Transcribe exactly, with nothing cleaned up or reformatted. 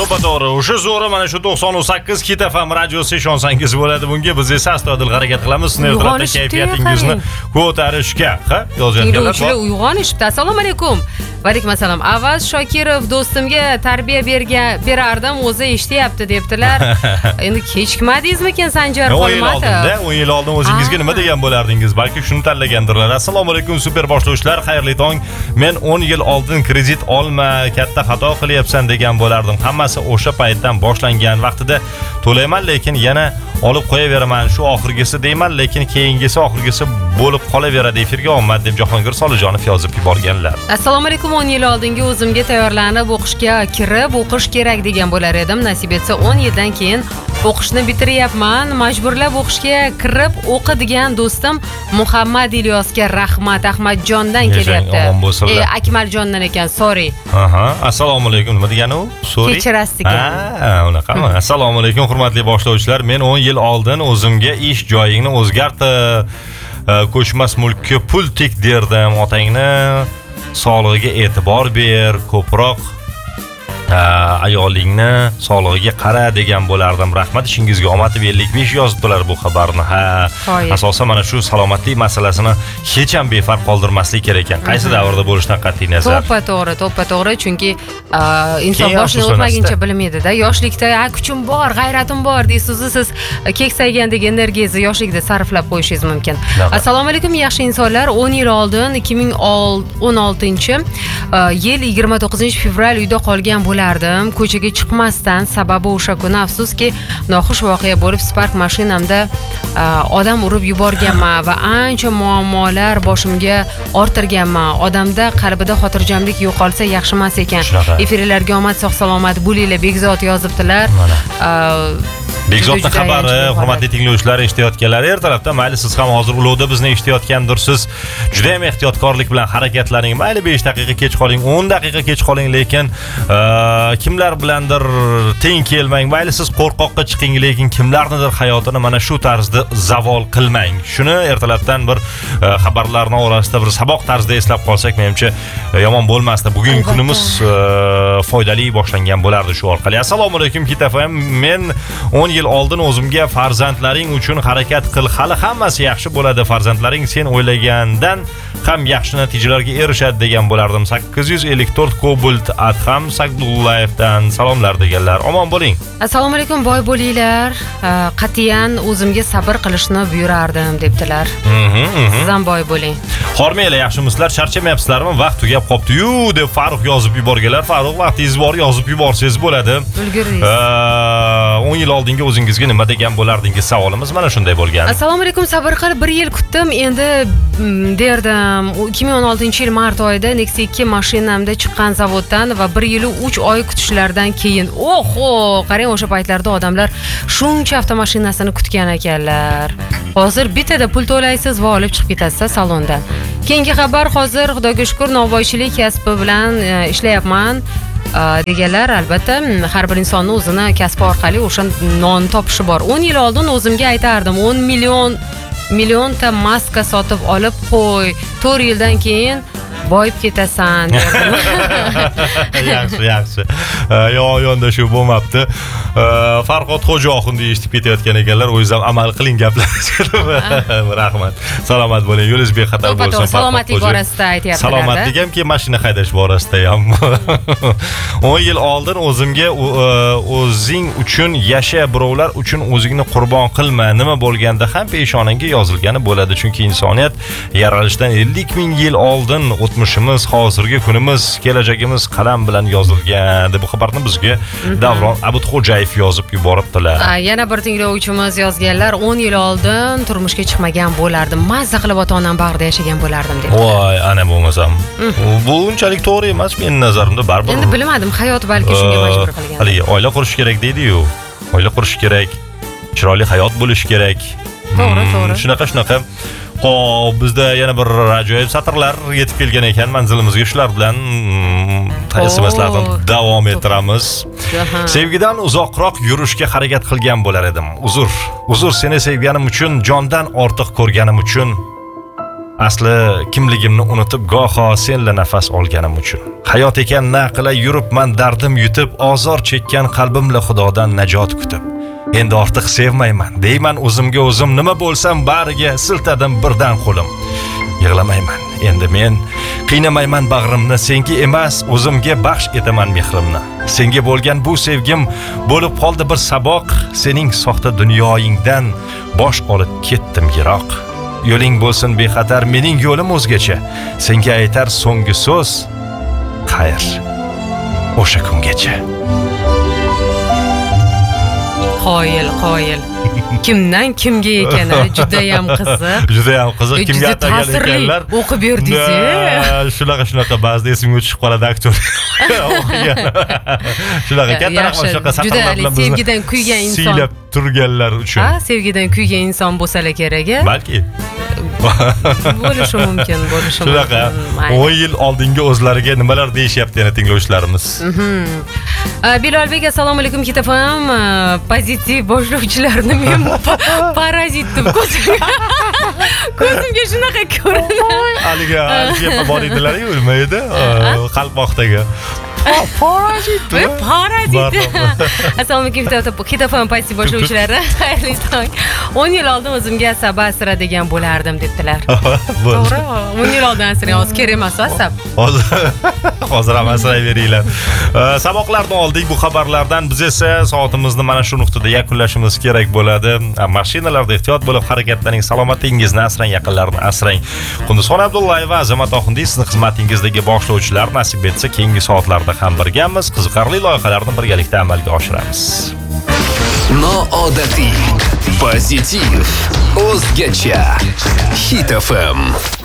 To'g'ri, to'g'ri. O'sha zo'ri mana shu to'qson sakkiz Hit F M radiosi ishonsangiz bo'ladi bunga. Biz esa astoydil harakat qilamiz. Sizning kayfiyatingizni ko'tarishga, ha? Yozayotganlar bor. Uyg'onishibdi. Assalomu alaykum. Va alaykum assalom. Avaz Shokirov do'stimga tarbiya bergan berardim, o'zi eshityapti debdilar. Endi kechikmadingizmi-kin Sanjar Qolmatov? o'n yil oldin o'zingizga nima degan bo'lardingiz? Balki shuni tanlagandirlar. Assalomu alaykum super boshlovchilar, xayrli tong. Men o'n yil oldin kredit olma, katta xato qilyapsan degan bo'lardim. Hammasi o'sha paytdan boshlangan. Vaqtida to'layman, lekin yana olib qo'yaveraman. Shu oxirgisi deyman, lekin keyingisi oxirgisi bo'lib qolaveradi. Efirga omad deb Jahongir Solijonov yozib yuborganlar. Assalomu alaykum. o'n yil oldingi o'zimga tayyorlanib o'qishga kirib o'qish kerak degan bo'lar edim. Nasib etsa o'n yildan keyin o'qishni bitiryapman. Majburlab o'qishga kirib o'qidigan do'stim Muhammad Ilyosga rahmat, Ahmadjondan kelyapti. E, Akmaljondan ekan, sorry. Aha, assalomu alaykum. Nima degani u? Sorry. Kechirasiz ekan. Ha, unaqami? Assalomu alaykum hurmatli boshlovchilar. Men o'n yil oldin o'zimga ish joyingni o'zgartir, ko'chmas mulkka pul tik derdim. Otangni sog'lig'iga e'tibor ber, ko'proq ayolingni sog'lig'iga qara degan bo'lardim. Rahmat, ishingizga omad deb ellik besh yozibdilar bu xabarni. Ha, asosan mana shu salomatlik masalasini hech ham befarq qoldirmaslik kerak ekan. Qaysi davrda bo'lishidan qat'iy nazar. To'ppa to'g'ri, to'ppa to'g'ri, chunki inson boshidan o'tmaguncha bilmaydi-da. Yoshlikda "A, kuchim bor, g'ayratim bor" deysiz, siz keksaygandek energiyangizni yoshlikda sarflab qo'yishingiz mumkin. Assalomu alaykum yaxshi insonlar. o'n yil oldin ikki ming o'n oltinchi yil yigirma to'qqizinchi fevral uyda qolgan bo'lardim. Ko'chaga chiqmasdan, sababi o'sha kuni afsuski noxush voqea bo'lib, Spark mashinamda odam urib yuborganman va ancha muammolar boshimga orttirganman. Odamda qalbida xotirjamlik yo'qolsa yaxshi emas ekan. Efirlarga omad, sog' salomat bo'linglar. Bekzod yozibdilar. Bekzodning xabari, hurmatli tinglovchilar, eshitayotganlar, ertalabda mayli siz ham hozir ulovda bizni eshitayotgandirsiz. Juda ham ehtiyotkorlik bilan harakatlaning. Mayli besh daqiqa kech qoling, o'n daqiqa kech qoling, lekin kimlar bilandir teng kelmang. Mayli siz qo'rqoqqa chiqing, lekin kimlarnidir hayotini mana shu tarzda zavol qilmang. Shuni ertalabdan bir xabarlarning orasida bir saboq tarzda eslab qolsak, menimcha yomon bo'lmasdi. Bugungi kunimiz foydali boshlangan bo'lardi shu orqali. Assalomu alaykum Hit F M. Men o'n yil oldin o'zimga farzandlaring uchun harakat qil, hali hammasi yaxshi bo'ladi, farzandlaring sen o'ylagandan ham yaxshi natijalarga erishadi degan bo'lardim. sakkiz yuz ellik to'rt Cobalt Adham Sagdullayevdan salomlar deganlar. Omon bo'ling. Assalomu alaykum, boy bo'linglar. Qatiyan o'zimga sabr qilishni buyurardim debdilar. Siz ham boy bo'ling. Hormaylar, yaxshimisizlar? Charchamayapsizlarmi? Vaqt tugab qopti-yu deb Farruh yozib yuborganlar. Farruh, vaqtingiz bor, yozib yuborsangiz bo'ladi. Ulguraysiz. o'n yil oldingi o'zingizga nima degan bo'lardingiz? Savolimiz mana shunday bo'lgan. Assalomu alaykum, sabr qilib bir yil kutdim, endi derdim. ikki ming o'n oltinchi yil mart oyida Nexia ikki mashinamda chiqqan zavoddan va bir yil uch oy kutishlardan keyin, oho, qarang, o'sha paytlarda odamlar shuncha avtomashinasini kutgan ekanlar. Hozir bittada pul to'laysiz va olib chiqib ketasiz salondan. Keyingi xabar, hozir Xudoga shukr novvoychilik kasbi bilan ishlayapman deganlar. Albatta har bir insonning o'zini kasbi orqali o'sha non topishi bor. o'n yil oldin o'zimga aytardim, o'n million millionta maska sotib olib qo'y, to'rt yildan keyin boyib ketasan derdim. Yaxshi, yaxshi. Yo, yondashuv bo'lmabdi. Farhod Xo'jaoxun eshitib ketayotgan ekanlar, o'zingiz ham amal qiling gaplaringizga. Rahmat. Salomat bo'ling. Yo'lingiz bexatar bo'lsin. Salomatlik borasida aytyaptilar. Salomatlik hamki mashina haydash borasida ham. o'n yil oldin o'zimga o'zing uchun yasha, birovlar uchun o'zingni qurbon qilma. Nima bo'lganda ham peshonangga yozilgani bo'ladi, chunki insoniyat yaralishidan ellik ming yil oldin o'tmishimiz, hozirgi kunimiz, kelajagimiz qalam bilan yozilgan deb bu xabarni bizga Davron Abudxo'jayev yozib yuboribdilar. Yana bir tinglovchimiz yozganlar, o'n yil oldin turmushga chiqmagan bo'lardim, mazza qilib ota-onam bag'rida yashagan bo'lardim deb. Voy, ana bo'lmasam. Bu unchalik to'g'ri emas mening nazarimda, baribir. Endi bilmadim, hayot balki shunga majbur qilgan. Hali oila qurish kerak deydi-yu. Oila qurish kerak, chiroyli hayot bo'lish kerak. To'g'ri, to'g'ri. Shunaqa, shunaqa. Xo'p, bizda yana bir ajoyib satrlar yetib kelgan ekan. Manzilimizga shular bilan S M Slardan davom ettiramiz. Sevgidan uzoqroq yurishga harakat qilgan bo'lar edim. Uzr. Uzr, seni sevganim uchun, jondan ortiq ko'rganim uchun. Asli kimligimni unutib goho senla nafas olganim uchun. Hayot ekan na qilay yuribman dardim yutib, ozor chekkan qalbimla Xudodan najot kutib. Endi ortiq sevmayman deyman o'zimga o'zim, nima bo'lsam bariga siltadim birdan qo'lim. Yig'lamayman endi men, qiynamayman bag'rimni, senga emas o'zimga baxsh etaman mehrimni. Senga bo'lgan bu sevgim bo'lib qoldi bir saboq, sening soxta dunyoyingdan bosh olib ketdim yiroq. Yo'ling bo'lsin bexatar, mening yo'lim o'zgacha. Senga aytar so'nggi so'z, xayr, o'sha kungacha. Qoyil, qoyil. Kimdan kimga ekan, juda ham qiziq. Juda ham qiziq. Kimga atagan ekanlar? O'qib berdingiz. Shunaqa shunaqa ba'zida esimga o'tib qoladi aktyor. O'qigan. Shunaqa kattaroq shunaqa satrlar bilan sevgidan kuygan inson. Siylab turganlar uchun. Ha, sevgidan kuygan inson bo'lsa kerak. Balki. Bo'lishi mumkin, bo'lishi mumkin. Shunaqa o'n yil oldingi o'zlariga nimalar deyishyapti yana tinglovchilarimiz. Bilolbek, assalomu alaykum. Kitafam pozitiv boshlovchilarni men parazit deb ko'zimga ko'zimga shunaqa ko'rinadi. Haliga haliga bor edilar-ku, nima edi? Qalpoqdagi. Parazit. Parazit. Assalomu alaykum. Kitafam pozitiv boshlovchilari. Xayrli tong. o'n yil oldin o'zimga asab asradigan bo'lardim dedilar. To'g'ri, o'n yil oldin asrang, hozir kerak emas asab. Hozir hozir ham asrayveringlar. Saboqlarni oldik bu xabarlardan. Biz esa soatimizni mana shu nuqtada yakunlashimiz kerak bo'ladi. Mashinalarda ehtiyot bo'lib harakatlaning, salomatligingizni asrang, yaqinlarni asrang. Qunduzxon Abdullayeva, Azamat Oxundiy sizni xizmatingizdagi boshlovchilar, nasib etsa keyingi soatlarda ham birgamiz, qiziqarli loyihalarni birgalikda amalga oshiramiz. Noodatiy, pozitiv, o'zgacha. Hit F M.